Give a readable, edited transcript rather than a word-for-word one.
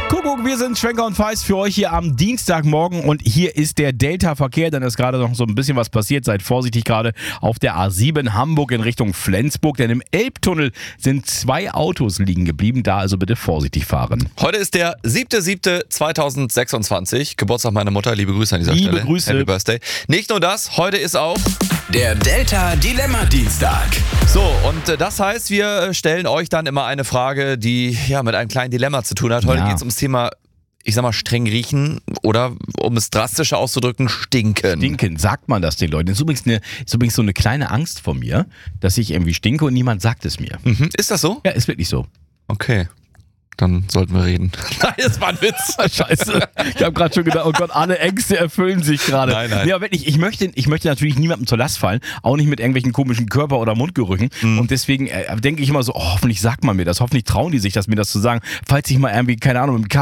Kuckuck, wir sind Schwenker und Feist für euch hier am Dienstagmorgen und hier ist der Delta-Verkehr, dann ist gerade noch so ein bisschen was passiert. Seid vorsichtig gerade auf der A7 Hamburg in Richtung Flensburg, denn im Elbtunnel sind 2 Autos liegen geblieben, da also bitte vorsichtig fahren. Heute ist der 7.7.2026, Geburtstag meiner Mutter, liebe Grüße an dieser Stelle. Liebe Grüße. Happy Birthday. Nicht nur das, heute ist auch... Der Delta-Dilemma-Dienstag. So, und das heißt, wir stellen euch dann immer eine Frage, die ja mit einem kleinen Dilemma zu tun hat. Heute geht es ums Thema, ich sag mal, streng riechen oder, um es drastischer auszudrücken, stinken. Stinken, sagt man das den Leuten? Das ist übrigens so eine kleine Angst von mir, dass ich irgendwie stinke und niemand sagt es mir. Mhm. Ist das so? Ja, ist wirklich so. Okay. Dann sollten wir reden. Nein, das war ein Witz. Scheiße. Ich habe gerade schon gedacht, oh Gott, alle Ängste erfüllen sich gerade. Nein. Nee, aber wirklich, ich möchte natürlich niemandem zur Last fallen, auch nicht mit irgendwelchen komischen Körper- oder Mundgerüchen. Und deswegen denke ich immer so, oh, hoffentlich sagt man mir das, hoffentlich trauen die sich das, mir das zu sagen. Falls ich mal irgendwie, keine Ahnung, im